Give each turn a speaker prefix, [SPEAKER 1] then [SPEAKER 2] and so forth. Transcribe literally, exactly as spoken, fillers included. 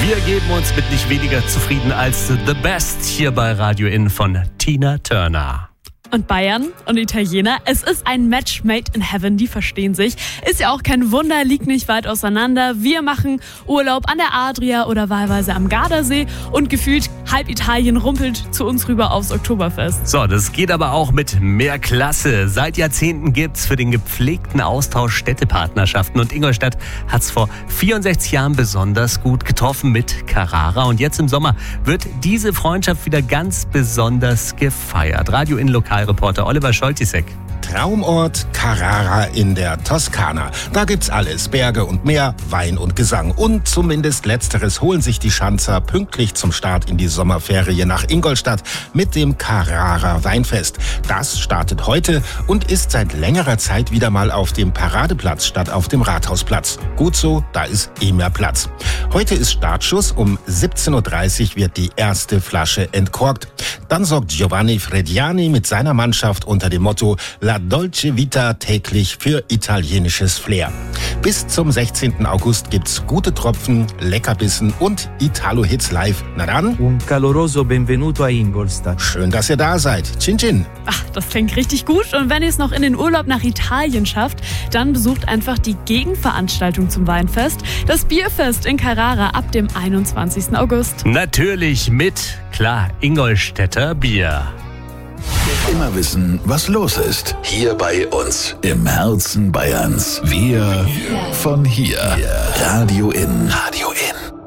[SPEAKER 1] Wir geben uns mit nicht weniger zufrieden als The Best hier bei Radio In von Tina Turner.
[SPEAKER 2] Und Bayern und Italiener, es ist ein Match made in heaven, die verstehen sich. Ist ja auch kein Wunder, liegt nicht weit auseinander. Wir machen Urlaub an der Adria oder wahlweise am Gardasee und gefühlt halb Italien rumpelt zu uns rüber aufs Oktoberfest.
[SPEAKER 1] So, das geht aber auch mit mehr Klasse. Seit Jahrzehnten gibt's für den gepflegten Austausch Städtepartnerschaften und Ingolstadt hat's vor vierundsechzig Jahren besonders gut getroffen mit Carrara. Und jetzt im Sommer wird diese Freundschaft wieder ganz besonders gefeiert. Radio In Lokal Reporter Oliver Scholtisek.
[SPEAKER 3] Traumort Carrara in der Toskana. Da gibt's alles. Berge und Meer, Wein und Gesang. Und zumindest letzteres holen sich die Schanzer pünktlich zum Start in die Sommerferien nach Ingolstadt mit dem Carrara Weinfest. Das startet heute und ist seit längerer Zeit wieder mal auf dem Paradeplatz statt auf dem Rathausplatz. Gut so, da ist eh mehr Platz. Heute ist Startschuss. Um siebzehn Uhr dreißig wird die erste Flasche entkorkt. Dann sorgt Giovanni Frediani mit seiner Mannschaft unter dem Motto La Dolce Vita täglich für italienisches Flair. Bis zum sechzehnten August gibt's gute Tropfen, Leckerbissen und Italo-Hits live. Na dann,
[SPEAKER 4] un caloroso benvenuto a Ingolstadt.
[SPEAKER 3] Schön, dass ihr da seid. Cin Cin.
[SPEAKER 2] Ach, das klingt richtig gut. Und wenn ihr es noch in den Urlaub nach Italien schafft, dann besucht einfach die Gegenveranstaltung zum Weinfest, das Bierfest in Carrara ab dem einundzwanzigsten August.
[SPEAKER 1] Natürlich mit, klar, Ingolstädter Bier.
[SPEAKER 5] Immer wissen, was los ist. Hier bei uns im Herzen Bayerns. Wir von hier. Radio In. Radio In.